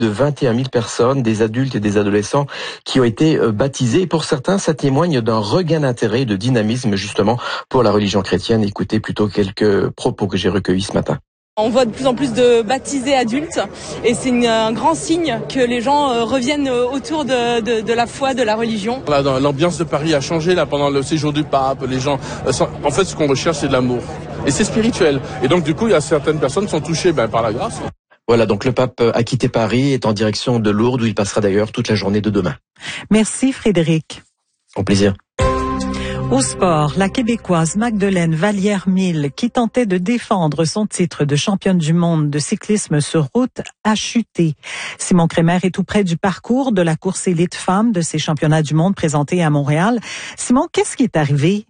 de 21 000 personnes, des adultes et des adolescents qui ont été baptisés. Et pour certains, ça témoigne d'un regain d'intérêt et de dynamisme justement pour la religion chrétienne. Écoutez plutôt quelques propos que j'ai recueillis ce matin. On voit de plus en plus de baptisés adultes et c'est un grand signe que les gens reviennent autour de la foi, de la religion. L'ambiance de Paris a changé là pendant le séjour du pape. Les gens, en fait, ce qu'on recherche, c'est de l'amour. Et c'est spirituel. Et donc, du coup, il y a certaines personnes qui sont touchées par la grâce. Voilà, donc le pape a quitté Paris, est en direction de Lourdes où il passera d'ailleurs toute la journée de demain. Merci Frédéric. Au plaisir. Au sport, la Québécoise Magdeleine Vallière-Mille, qui tentait de défendre son titre de championne du monde de cyclisme sur route, a chuté. Simon Crémer est tout près du parcours de la course élite femmes de ces championnats du monde présentés à Montréal. Simon, qu'est-ce qui est arrivé?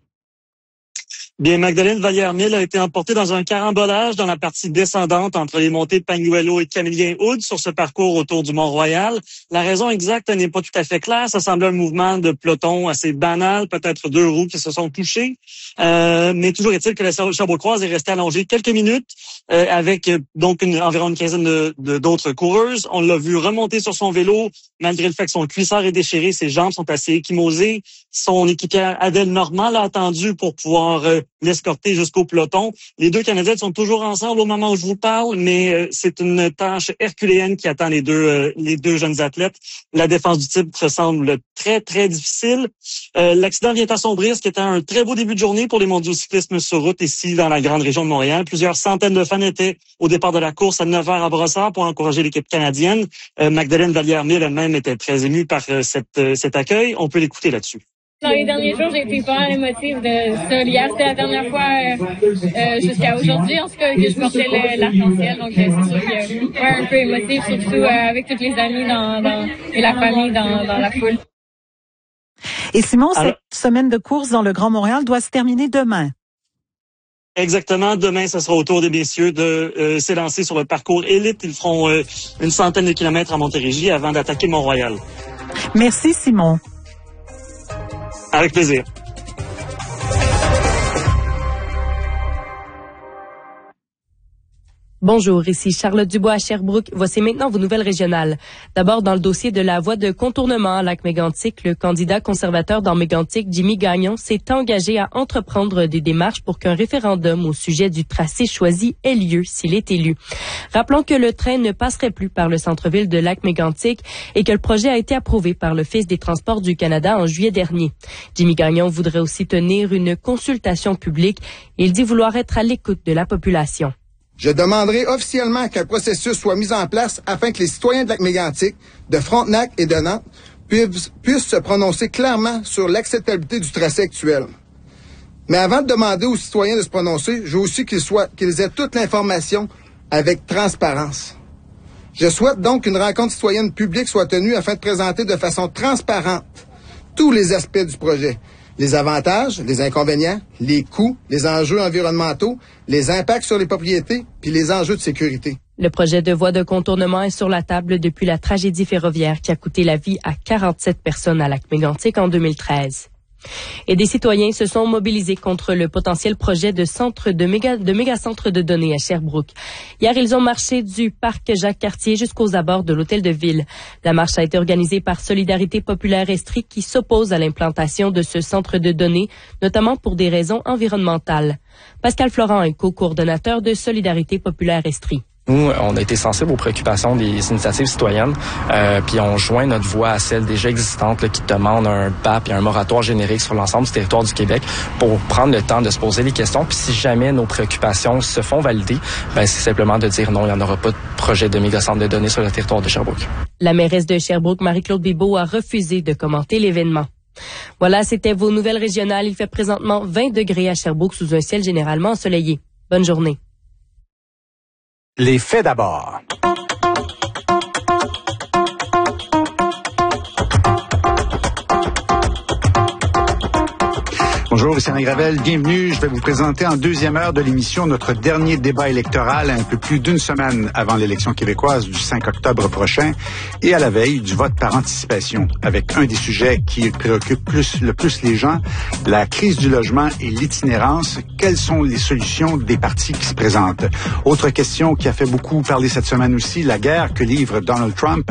Bien, Magdeleine Vallière-Mille a été emportée dans un carambolage dans la partie descendante entre les montées de Pagnuelo et Camillien-Hood sur ce parcours autour du Mont-Royal. La raison exacte n'est pas tout à fait claire. Ça semble un mouvement de peloton assez banal, peut-être 2 roues qui se sont touchées. Mais toujours est-il que la Sherbrookeoise est restée allongée quelques minutes avec donc environ une quinzaine d'autres coureuses. On l'a vu remonter sur son vélo, malgré le fait que son cuissard est déchiré, ses jambes sont assez échymosées. Son équipière Adèle Normand l'a attendu pour pouvoir l'escorter jusqu'au peloton. Les 2 Canadiennes sont toujours ensemble au moment où je vous parle, mais c'est une tâche herculéenne qui attend les deux jeunes athlètes. La défense du titre semble très, très difficile. L'accident vient assombrir ce qui était un très beau début de journée pour les mondiaux cyclisme sur route ici dans la grande région de Montréal. Plusieurs centaines de fans étaient au départ de la course à 9h à Brossard pour encourager l'équipe canadienne. Magdeleine Vallière-Mille elle-même était très émue par cet accueil. On peut l'écouter là-dessus. Dans les derniers jours, j'ai été pas émotive de ça. Hier, c'était la dernière fois jusqu'à aujourd'hui, en tout cas, que je portais l'arc-en-ciel. Donc, c'est sûr que un peu émotive, surtout avec tous les amis et la famille dans la foule. Et Simon, cette semaine de course dans le Grand Montréal doit se terminer demain. Exactement. Demain, ce sera au tour des messieurs de s'élancer sur le parcours élite. Ils feront une centaine de kilomètres à Montérégie avant d'attaquer Mont-Royal. Merci, Simon. Avec plaisir. Bonjour, ici Charlotte Dubois à Sherbrooke. Voici maintenant vos nouvelles régionales. D'abord, dans le dossier de la voie de contournement à Lac-Mégantic, le candidat conservateur dans Mégantic, Jimmy Gagnon, s'est engagé à entreprendre des démarches pour qu'un référendum au sujet du tracé choisi ait lieu s'il est élu. Rappelons que le train ne passerait plus par le centre-ville de Lac-Mégantic et que le projet a été approuvé par l'Office des transports du Canada en juillet dernier. Jimmy Gagnon voudrait aussi tenir une consultation publique. Il dit vouloir être à l'écoute de la population. Je demanderai officiellement qu'un processus soit mis en place afin que les citoyens de Lac-Mégantic, de Frontenac et de Nantes puissent se prononcer clairement sur l'acceptabilité du tracé actuel. Mais avant de demander aux citoyens de se prononcer, je veux aussi qu'ils aient toute l'information avec transparence. Je souhaite donc qu'une rencontre citoyenne publique soit tenue afin de présenter de façon transparente tous les aspects du projet. Les avantages, les inconvénients, les coûts, les enjeux environnementaux, les impacts sur les propriétés, puis les enjeux de sécurité. Le projet de voie de contournement est sur la table depuis la tragédie ferroviaire qui a coûté la vie à 47 personnes à Lac-Mégantic en 2013. Et des citoyens se sont mobilisés contre le potentiel projet de méga-centre de données à Sherbrooke. Hier, ils ont marché du parc Jacques-Cartier jusqu'aux abords de l'hôtel de ville. La marche a été organisée par Solidarité populaire Estrie qui s'oppose à l'implantation de ce centre de données, notamment pour des raisons environnementales. Pascal Florent est co-coordonnateur de Solidarité populaire Estrie. Nous, on a été sensibles aux préoccupations des initiatives citoyennes, puis on joint notre voix à celles déjà existantes là, qui demandent un BAP et un moratoire générique sur l'ensemble du territoire du Québec pour prendre le temps de se poser les questions. Puis si jamais nos préoccupations se font valider, c'est simplement de dire non, il n'y en aura pas de projet de méga-centre de données sur le territoire de Sherbrooke. La mairesse de Sherbrooke, Marie-Claude Bibeau, a refusé de commenter l'événement. Voilà, c'était vos nouvelles régionales. Il fait présentement 20 degrés à Sherbrooke sous un ciel généralement ensoleillé. Bonne journée. Les faits d'abord. Bonjour, Christian Gravel, bienvenue. Je vais vous présenter en deuxième heure de l'émission notre dernier débat électoral un peu plus d'une semaine avant l'élection québécoise du 5 octobre prochain et à la veille du vote par anticipation, avec un des sujets qui préoccupe le plus les gens, la crise du logement et l'itinérance. Quelles sont les solutions des partis qui se présentent? Autre question qui a fait beaucoup parler cette semaine aussi, la guerre que livre Donald Trump